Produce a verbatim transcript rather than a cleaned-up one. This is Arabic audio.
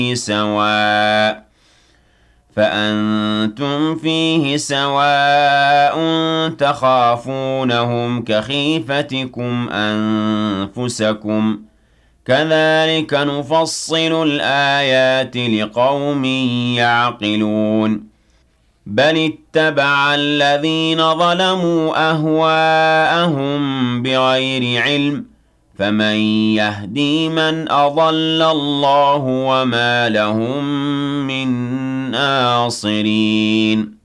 سواء فأنتم فيه سواء تخافونهم كخيفتكم أنفسكم كذلك نفصل الآيات لقوم يعقلون بل اتبع الذين ظلموا أهواءهم بغير علم فمن يهدي من أضل الله وما لهم من ناصرين